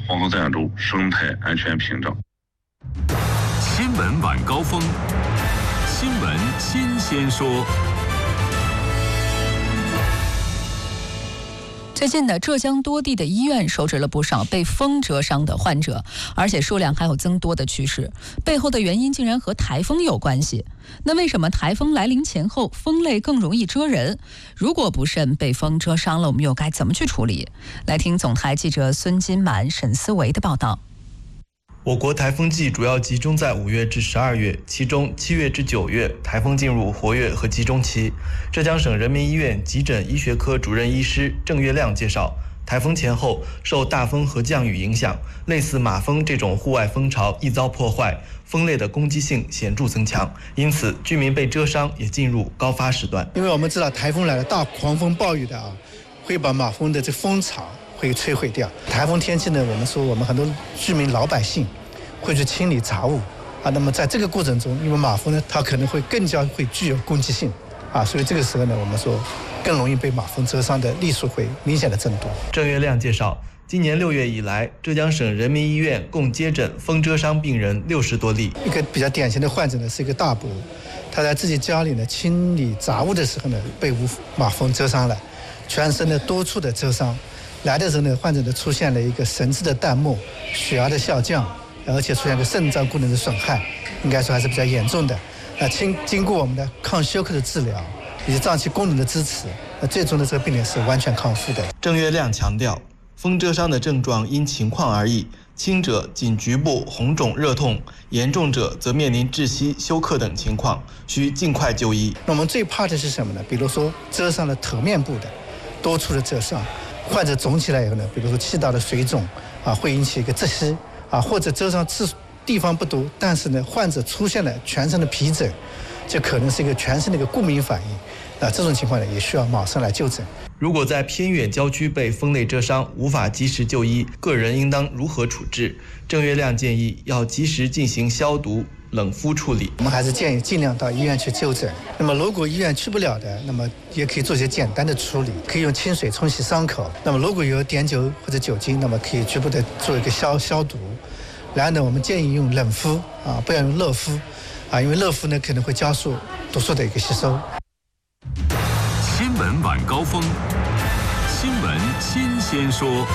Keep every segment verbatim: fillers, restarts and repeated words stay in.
黄河自然州生态安全屏障。 新闻晚高峰，新闻新鲜说。 最近的浙江多地的医院收治了不少被风蛰伤的患者，而且数量还有增多的趋势。背后的原因竟然和台风有关系。那为什么台风来临前后，风类更容易蛰人？如果不慎被风蛰伤了，我们又该怎么去处理？来听总台记者孙金满、沈思维的报道。 我国台风季主要集中在五月至十二月，其中七月至九月台风进入活跃和集中期。浙江省人民医院急诊医学科主任医师郑月亮介绍，台风前后受大风和降雨影响，类似马蜂这种户外蜂巢易遭破坏，蜂类的攻击性显著增强，因此居民被蛰伤也进入高发时段。 因为我们知道台风来了，大狂风暴雨的啊，会把马蜂的这蜂巢会摧毁掉。台风天气呢，我们说我们很多居民老百姓会去清理杂物啊，那么在这个过程中，因为马蜂呢，它可能会更加会具有攻击性啊，所以这个时候呢，我们说更容易被马蜂蛰伤的例数会明显的增多。 郑月亮介绍，今年六月以来，浙江省人民医院共接诊风蛰伤病人六十多例。 一个比较典型的患者呢，是一个大伯，他在自己家里呢清理杂物的时候呢，被马蜂蛰伤了，全身的多处的蛰伤。来的时候呢，患者呢出现了一个神志的淡漠、血压的下降，而且出现个肾脏功能的损害，应该说还是比较严重的。那经经过我们的抗休克的治疗以及脏器功能的支持，那最终的这个病人是完全康复的。 郑月亮强调，风蛰伤的症状因情况而异，轻者仅局部红肿热痛，严重者则面临窒息、休克等情况，需尽快就医。 那我们最怕的是什么呢？比如说蛰伤了头面部的多处的蛰伤，患者肿起来以后呢，比如说气道的水肿啊，会引起一个窒息啊，或者蛰伤次地方不多，但是呢，患者出现了全身的皮疹，这可能是一个全身的一个过敏反应。那这种情况呢，也需要马上来就诊。 如果在偏远郊区被风类蛰伤，无法及时就医，个人应当如何处置？郑月亮建议要及时进行消毒、冷敷处理。 我们还是建议尽量到医院去就诊。那么如果医院去不了的，那么也可以做一些简单的处理，可以用清水冲洗伤口。那么如果有碘酒或者酒精，那么可以局部的做一个消消毒。然后呢，我们建议用冷敷啊，不要用热敷啊，因为热敷呢可能会加速毒素的一个吸收。 新闻晚高峰，新闻新鲜说。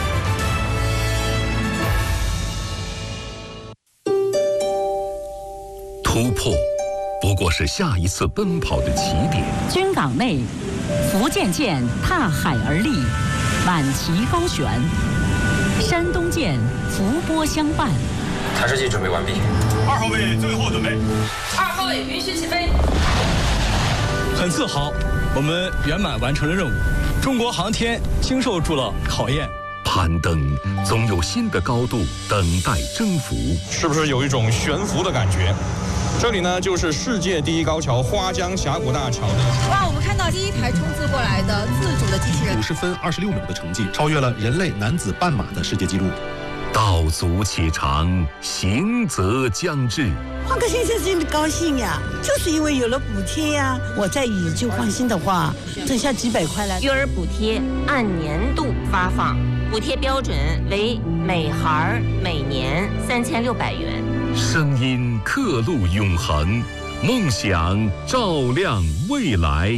突破不过是下一次奔跑的起点。 军港内，福建舰踏海而立，挽旗高悬；山东舰伏波相伴。 探视器准备完毕。 二号位最后准备。 二号位允许起飞。 很自豪，我们圆满完成了任务。中国航天经受住了考验。 攀登总有新的高度等待征服， 是不是有一种悬浮的感觉？这里呢，就是世界第一高桥花江峡谷大桥的。 哇，我们看到第一台冲刺过来的自主的机器人， 五十分二十六秒的成绩，超越了人类男子半马的世界纪录。 道阻且长，行则将至。 换个先生真的高兴呀，就是因为有了补贴呀。我在语就放心的话，剩下几百块了。 育儿补贴按年度发放，补贴标准为每孩每年三千六百元。 声音刻录永恒，梦想照亮未来。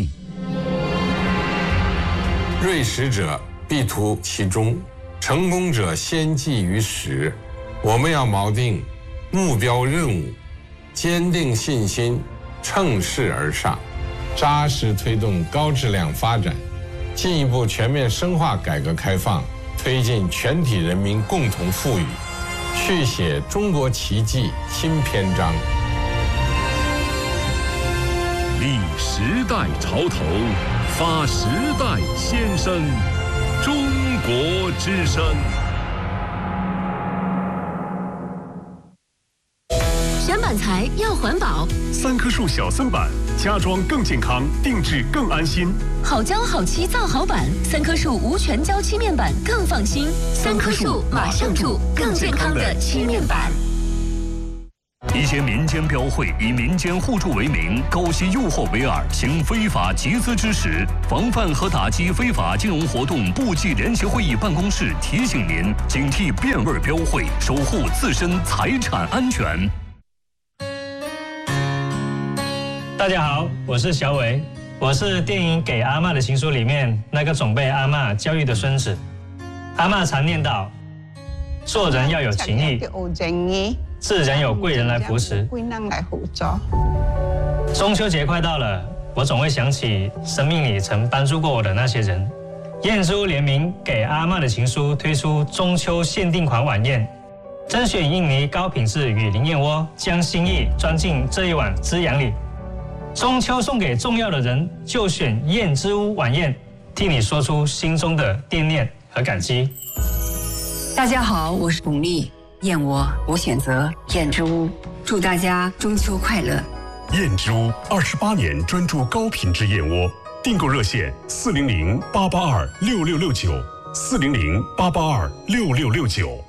锐实者必图其中，成功者先记于始。我们要锚定目标任务，坚定信心，乘势而上，扎实推动高质量发展，进一步全面深化改革开放，推进全体人民共同富裕，续写中国奇迹新篇章。 立时代潮头，发时代先声，中国之声。 选板材要环保， 三棵树小森板，家装更健康，定制更安心。 好胶好漆造好板，三棵树无全胶漆面板更放心。三棵树马上住更健康的漆面板。 一些民间标会以民间互助为名，勾结诱惑为饵，行非法集资之实。防范和打击非法金融活动部际联席会议办公室提醒您：警惕变味标会，守护自身财产安全。 大家好，我是小伟，我是电影《给阿嬷的情书》里面那个总被阿嬷教育的孙子。阿嬷常念叨：做人要有情义，自然有贵人来扶持。中秋节快到了，我总会想起生命里曾帮助过我的那些人。燕珠联名《给阿嬷的情书》推出中秋限定款晚宴，甄选印尼高品质雨林燕窝，将心意装进这一碗滋养里。中秋送给重要的人，就选燕之屋晚宴，替你说出心中的惦念和感激。 大家好，我是巩俐，燕窝我选择燕之屋，祝大家中秋快乐。 燕之屋二十八年专注高品质燕窝，订购热线四零零八八二六六六九四零零八八二六六六九。